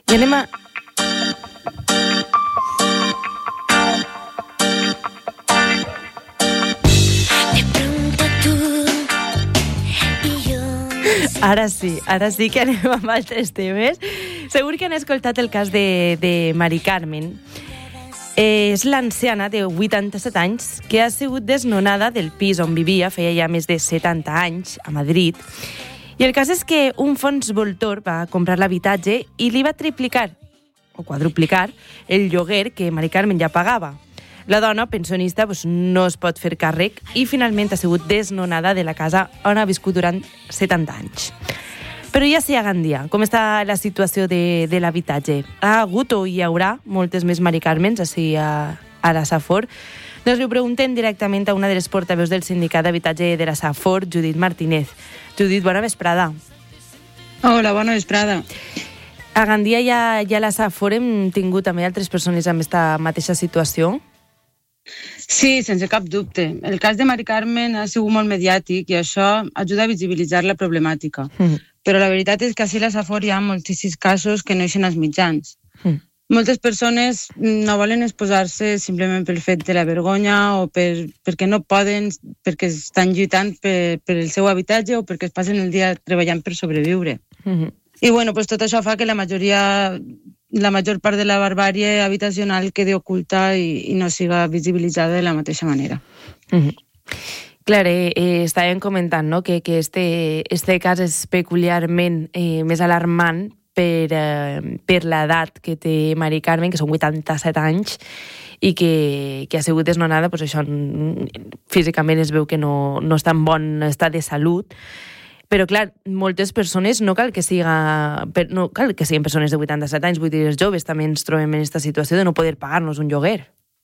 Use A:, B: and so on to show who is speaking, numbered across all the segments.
A: I anem a... Ara sí que anem amb altres temes. Segur que han escoltat el cas de Mari Carmen. És l'anciana de 87 anys que ha sigut desnonada del pis on vivia feia ja més de 70 anys, a Madrid. I el cas és que un fons voltor va comprar l'habitatge i li va triplicar o quadruplicar el lloguer que Mari Carmen ja pagava. La dona, pensionista, no es pot fer càrrec i finalment ha sigut desnonada de la casa on ha viscut durant 70 anys. Però ja sí, a Gandia, com està la situació de l'habitatge? Ha hagut o hi haurà moltes més Mari Carmens així a la Safor? Doncs li ho preguntem directament a una de les portaveus del sindicat d'habitatge de la Safor, Judit Martínez. Judit, bona vesprada.
B: Hola, bona vesprada.
A: A Gandia i a la Safor hem tingut també altres persones amb aquesta mateixa situació?
B: Sí, sense cap dubte. El cas de Mari Carmen ha sigut molt mediàtic i això ajuda a visibilitzar la problemàtica. Però la veritat és que a la Safor hi ha moltíssims casos que no eixen als mitjans. Moltes persones no volen exposar-se simplement pel fet de la vergonya o perquè no poden, perquè estan lluitant per el seu habitatge o perquè es passen el dia treballant per sobreviure. I tot això fa que la major part de la barbàrie habitacional quedi oculta i no siga visibilitzada de la mateixa manera.
A: Clar, estàvem comentant, no?, que este cas és peculiarment més alarmant per l'edat que té Mari Carmen, que són 87 anys, i que ha sigut desnonada, això físicament es veu que no està en bon estat de salut. Però, clar, moltes persones, no cal que siguin persones de 87 anys, vull dir, els joves també ens trobem en aquesta situació de no poder pagar-nos un lloguer.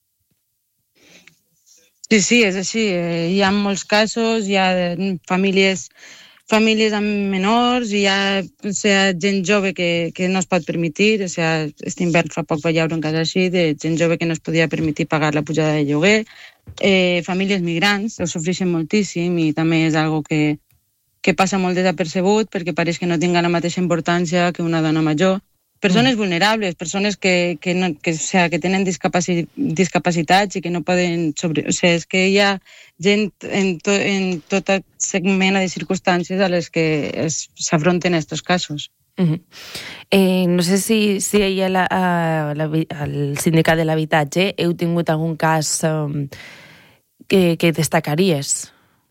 B: Sí, és així. Hi ha molts casos, hi ha famílies amb menors, hi ha gent jove que no es pot permetir. Aquest hivern fa poc va haver un cas així de gent jove que no es podia permetir pagar la pujada de lloguer. Famílies migrants ho sofreixen moltíssim i també és algo que passa molt desapercebut perquè pareix que no tinga la mateixa importància que una dona major. Persones vulnerables, persones que tenen discapacitats i que no poden... És que hi ha gent en tota mena de circumstàncies a les que s'afronten aquests casos.
A: No sé si al sindicat de l'habitatge heu tingut algun cas que destacaries?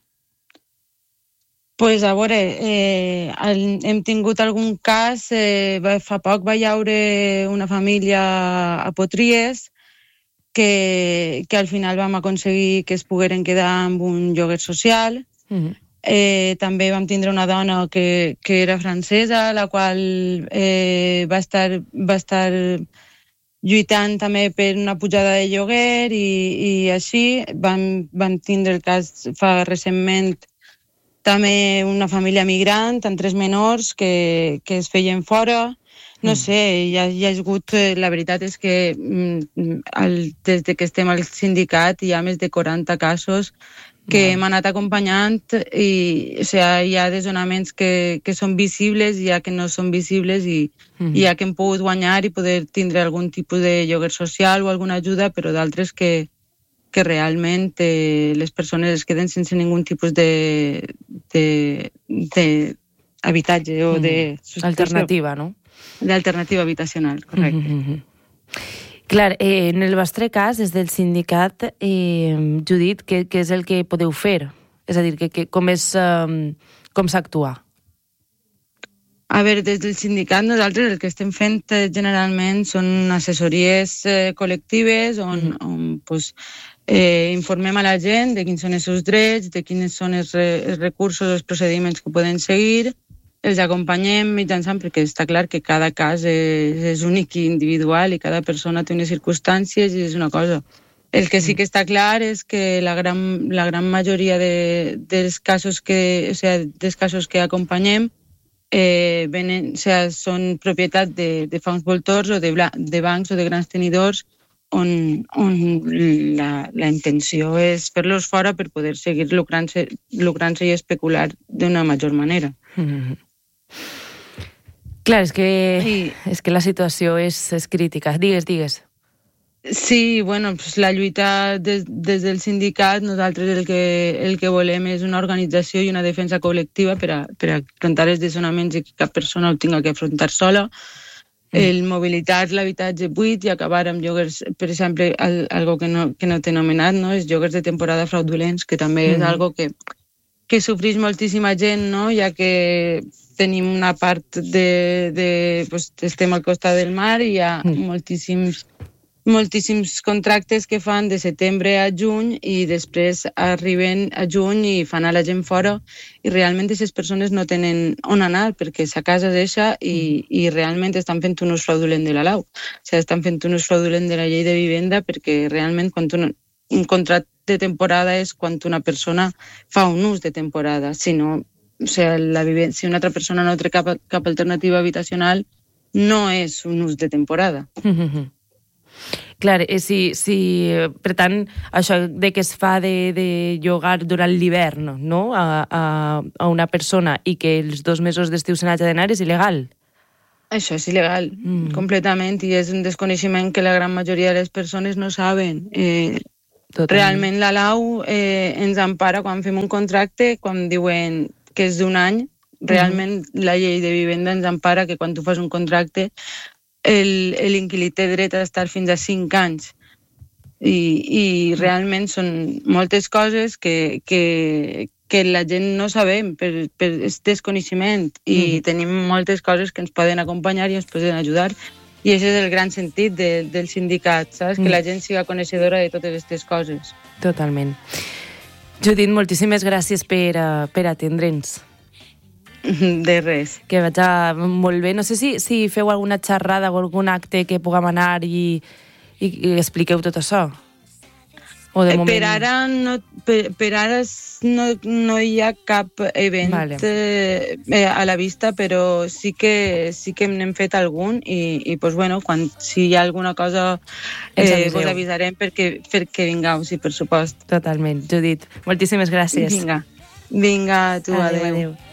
B: A veure, hem tingut algun cas, fa poc va haver una família a Potries que al final vam aconseguir que es pogueren quedar amb un lloguer social. També vam tindre una dona que era francesa, la qual va estar lluitant també per una pujada de lloguer i així. Vam tindre el cas recentment també una família migrant amb 3 menors que es feien fora. No sé, hi ha hagut... La veritat és que des que estem al sindicat hi ha més de 40 casos que hem anat acompanyant i hi ha desnonaments que són visibles, hi ha que no són visibles i hi ha que hem pogut guanyar i poder tindre algun tipus de lloguer social o alguna ajuda, però d'altres que realment les persones es queden sense ningun tipus d'habitatge o de...
A: Alternativa, no?
B: D'alternativa habitacional, correcte.
A: Clar, en el vostre cas, des del sindicat, Judit, què és el que podeu fer? És a dir, com s'actua?
B: A veure, des del sindicat nosaltres el que estem fent generalment són assessories col·lectives on informem a la gent de quins són els seus drets, de quins són els recursos, els procediments que poden seguir, els acompanyem mitjançant, perquè està clar que cada cas és únic i individual i cada persona té unes circumstàncies i és una cosa. El que sí que està clar és que la gran majoria dels casos que acompanyem són propietat de fons voltors o de bancs o de grans tenidors on la intenció és fer-los fora per poder seguir lucrant-se i especular d'una major manera.
A: Clar, és que la situació és crítica. Digues.
B: Sí, bueno, pues la lluita des del sindicat, nosaltres el que volem és una organització i una defensa col·lectiva per a afrontar els desnonaments i que cap persona ho tinga que afrontar sola, el mobilitar l'habitatge buit i acabar amb lloguers, per exemple, algo que no t'he anomenat, no? Els lloguers de temporada fraudulents, que també és algo que sofreix moltíssima gent, no? Ja que tenim una part pues, estem al costat del mar i hi ha moltíssims contractes que fan de setembre a juny i després arriben a juny i fan a la gent fora i realment aquestes persones no tenen on anar perquè sa casa és eixa i realment estan fent un ús fraudulent de la lau. O sigui, estan fent un ús fraudulent de la llei de vivenda perquè realment quan un contracte de temporada és quan una persona fa un ús de temporada. Si no, o sigui, si una altra persona no té cap alternativa habitacional, no és un ús de temporada.
A: Clar, per tant, això de que es fa de llogar durant l'hivern, no?, a una persona i que els 2 mesos d'estiu se n'hagi d'anar és il·legal.
B: Això és il·legal, completament, i és un desconeixement que la gran majoria de les persones no saben. Realment la lau ens empara quan fem un contracte, quan diuen que és d'un any, realment la llei de vivenda ens empara que quan tu fas un contracte l'inquilí té dret a estar fins a 5 anys i realment són moltes coses que la gent no sabem per desconeixement i tenim moltes coses que ens poden acompanyar i ens poden ajudar i això és el gran sentit del sindicat, saps? Que la gent siga coneixedora de totes aquestes coses.
A: Totalment. Judit, moltíssimes gràcies per atendre'ns.
B: De res.
A: Que vaig molt bé. No sé si feu alguna xerrada o algun acte que puguem anar i expliqueu tot això. O de moment... Per ara no hi ha cap event a la vista, però sí que n'hem fet algun i pues, bueno, si hi ha alguna cosa us avisarem perquè vingueu, sí, per supost. Totalment. Judit, moltíssimes gràcies.
B: Vinga, tu, adéu.